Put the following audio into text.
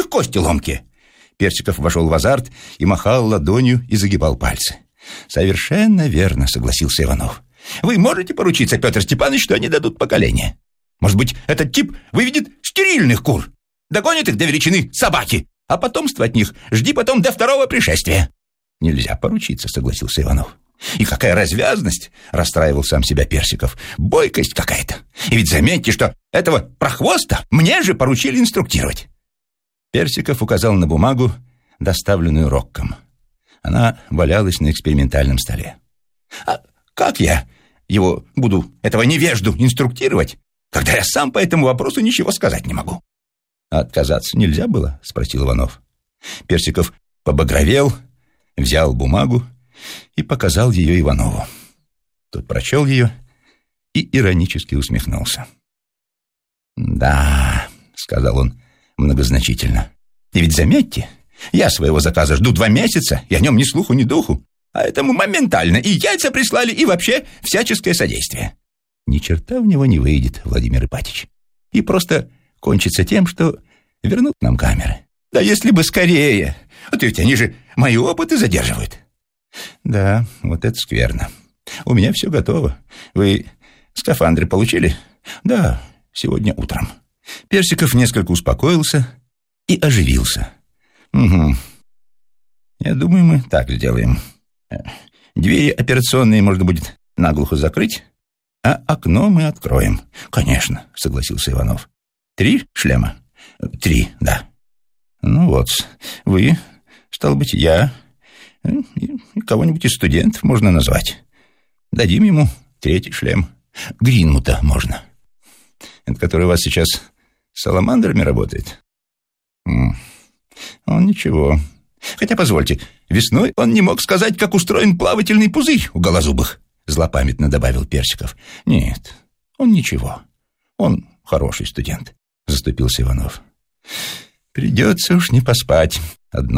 кости ломкие». Персиков вошел в азарт и махал ладонью и загибал пальцы. «Совершенно верно», — согласился Иванов. «Вы можете поручиться, Петр Степанович, что они дадут поколение? Может быть, этот тип выведет стерильных кур, догонит их до величины собаки, а потомство от них жди потом до второго пришествия». «Нельзя поручиться», — согласился Иванов. «И какая развязность!» — расстраивал сам себя Персиков. «Бойкость какая-то. И ведь заметьте, что этого прохвоста мне же поручили инструктировать». Персиков указал на бумагу, доставленную Рокком. Она валялась на экспериментальном столе. «А как я его буду, этого невежду, инструктировать, когда я сам по этому вопросу ничего сказать не могу?» «А отказаться нельзя было?» — спросил Иванов. Персиков побагровел, взял бумагу и показал ее Иванову. Тот прочел ее и иронически усмехнулся. «Да», — сказал он многозначительно, — «и ведь заметьте, я своего заказа жду 2 месяца, и о нем ни слуху, ни духу, а этому моментально и яйца прислали, и вообще всяческое содействие». «Ни черта в него не выйдет, Владимир Ипатич, и просто кончится тем, что вернут нам камеры». «Да если бы скорее, вот ведь они же мои опыты задерживают». «Да, вот это скверно. У меня все готово. Вы скафандры получили?» «Да, сегодня утром». Персиков несколько успокоился и оживился. «Угу. Я думаю, мы так сделаем. Двери операционные можно будет наглухо закрыть, а окно мы откроем». «Конечно», — согласился Иванов. 3 шлема?» 3, да. «Ну вот, вы, стало быть, я, и кого-нибудь из студентов можно назвать. Дадим ему 3-й шлем. Гринмута можно. Это который у вас сейчас с саламандрами работает?» «Он ничего. Хотя, позвольте, весной он не мог сказать, как устроен плавательный пузырь у голозубых», злопамятно добавил Персиков. «Нет, он ничего. Он хороший студент», заступился Иванов. «Придется уж не поспать.